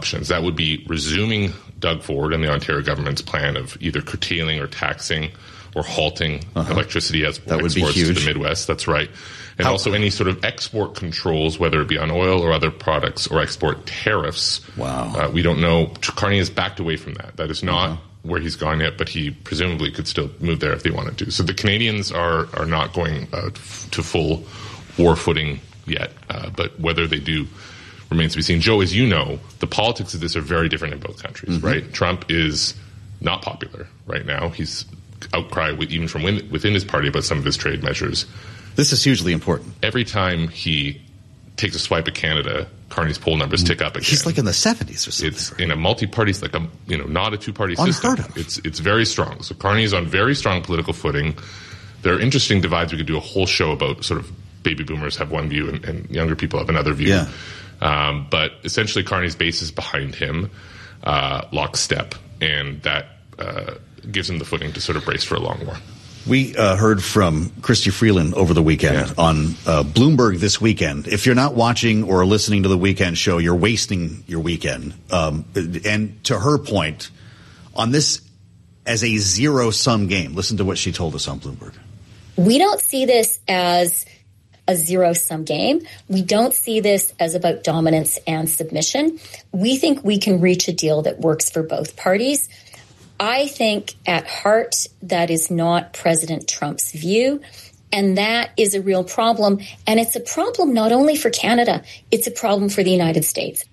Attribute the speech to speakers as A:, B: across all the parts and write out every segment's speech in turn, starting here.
A: options. That would be resuming Doug Ford and the Ontario government's plan of either curtailing or taxing or halting electricity exports to the Midwest. That's right. And also any sort of export controls, whether it be on oil or other products, or export tariffs.
B: Wow.
A: We don't know. Carney has backed away from that. That is not where he's gone yet, but he presumably could still move there if they wanted to. So the Canadians are not going to full war footing yet, but whether they do remains to be seen. Joe, as you know, the politics of this are very different in both countries, right? Trump is not popular right now. He's outcry even from within his party about some of his trade measures.
B: This is hugely important.
A: Every time he takes a swipe at Canada, Carney's poll numbers tick up again.
B: He's like in the 70s or something.
A: It's in a multi-party, not a two-party system.
B: Unheard of.
A: It's very strong. So Carney's on very strong political footing. There are interesting divides. We could do a whole show about sort of baby boomers have one view and younger people have another view.
B: Yeah.
A: But essentially Carney's base is behind him, lockstep, and that gives him the footing to sort of brace for a long war.
B: We heard from Chrystia Freeland over the weekend on Bloomberg This Weekend. If you're not watching or listening to the weekend show, you're wasting your weekend. And to her point, on this as a zero-sum game, listen to what she told us on Bloomberg.
C: We don't see this as a zero-sum game. We don't see this as about dominance and submission. We think we can reach a deal that works for both parties. I think at heart that is not President Trump's view, and that is a real problem. And it's a problem not only for Canada, it's a problem for the United States.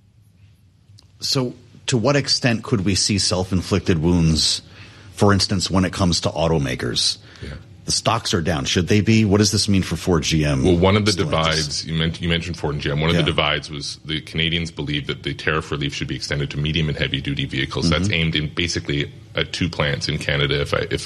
B: So to what extent could we see self-inflicted wounds, for instance, when it comes to automakers?
A: Yeah.
B: The stocks are down. Should they be? What does this mean for Ford, GM?
A: Well, one of the divides, you mentioned Ford and GM, one of the divides was the Canadians believe that the tariff relief should be extended to medium and heavy duty vehicles. That's aimed in basically at two plants in Canada,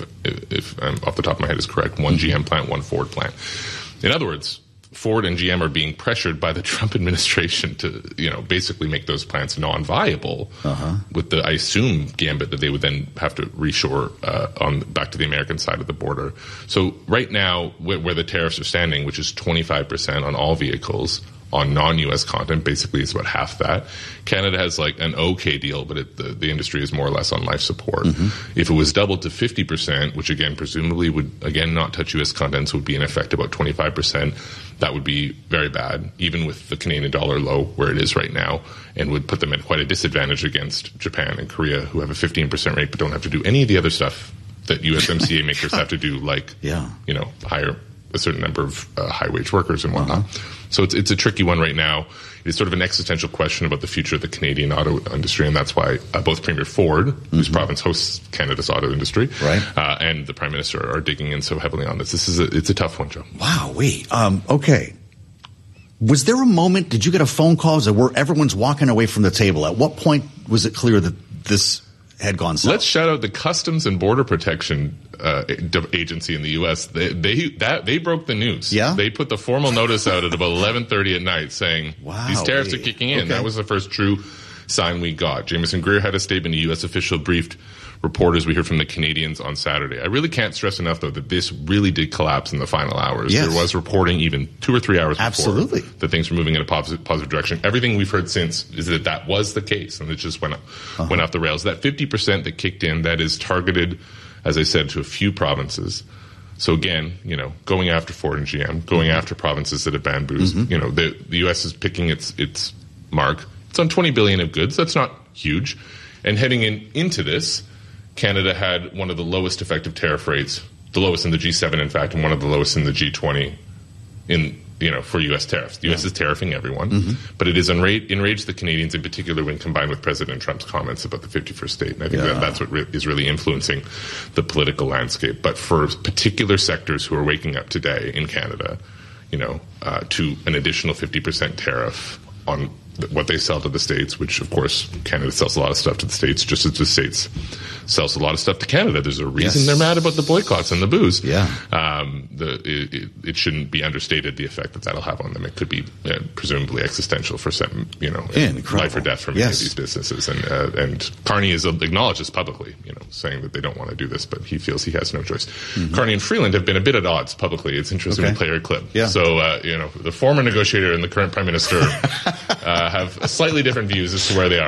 A: if I'm off the top of my head is correct, one GM plant, one Ford plant. In other words, Ford and GM are being pressured by the Trump administration to, basically make those plants non-viable with the, I assume, gambit that they would then have to reshore back to the American side of the border. So right now, where the tariffs are standing, which is 25% on all vehicles on non-U.S. content, basically it's about half that. Canada has like an okay deal, but the industry is more or less on life support. If it was doubled to 50%, which again presumably would again not touch U.S. content, so would be in effect about 25%, that would be very bad, even with the Canadian dollar low where it is right now, and would put them at quite a disadvantage against Japan and Korea, who have a 15% rate but don't have to do any of the other stuff that USMCA makers have to do, like hire a certain number of high-wage workers and whatnot. So it's a tricky one right now. It's sort of an existential question about the future of the Canadian auto industry, and that's why both Premier Ford, whose province hosts Canada's auto industry, and the Prime Minister are digging in so heavily on this. It's a tough one, Joe.
B: Wow, okay. Was there a moment, did you get a phone call where everyone's walking away from the table? At what point was it clear that this had gone south?
A: Let's shout out the Customs and Border Protection agency in the U.S. They broke the news.
B: Yeah?
A: They put the formal notice out at about 11:30 at night saying these tariffs are kicking in. Okay. That was the first true sign we got. Jameson Greer had a statement. A U.S. official briefed reporters. We heard from the Canadians on Saturday. I really can't stress enough, though, that this really did collapse in the final hours.
B: Yes.
A: There was reporting even 2 or 3 hours before that things were moving in a positive direction. Everything we've heard since is that was the case, and it just went off the rails. That 50% that kicked in, that is targeted, as I said, to a few provinces. So again, going after Ford and GM, going after provinces that have banned booze. The U.S. is picking its mark. It's on 20 billion of goods. That's not huge. And heading into this, Canada had one of the lowest effective tariff rates, the lowest in the G7, in fact, and one of the lowest in the G20 for U.S. tariffs. The U.S. is tariffing everyone, but it has enraged the Canadians in particular when combined with President Trump's comments about the 51st state. And I think that's what is really influencing the political landscape. But for particular sectors who are waking up today in Canada, to an additional 50% tariff on what they sell to the States, which, of course, Canada sells a lot of stuff to the States, just as the States sells a lot of stuff to Canada. There's a reason they're mad about the boycotts and the booze. It shouldn't be understated, the effect that that'll have on them. It could be presumably existential for some, life or death for many of these businesses. And Carney has acknowledged this publicly, saying that they don't want to do this, but he feels he has no choice. Carney and Freeland have been a bit at odds publicly. It's interesting to play a clip. So, the former negotiator and the current Prime Minister have slightly different views as to where they are.